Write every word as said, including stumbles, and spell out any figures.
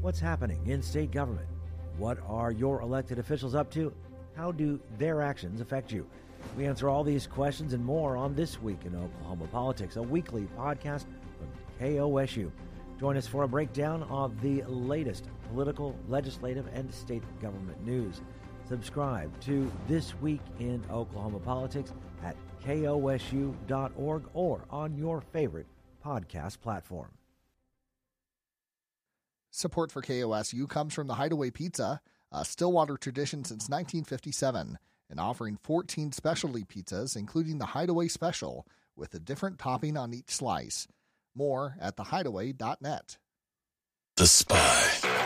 What's happening in state government? What are your elected officials up to? How do their actions affect you? We answer all these questions and more on This Week in Oklahoma Politics, a weekly podcast from K O S U. Join us for a breakdown of the latest political, legislative, and state government news. Subscribe to This Week in Oklahoma Politics at K O S U dot org or on your favorite podcast platform. Support for K O S U comes from the Hideaway Pizza, a Stillwater tradition since nineteen fifty-seven, and offering fourteen specialty pizzas, including the Hideaway Special, with a different topping on each slice. More at the hideaway dot net. The Spy.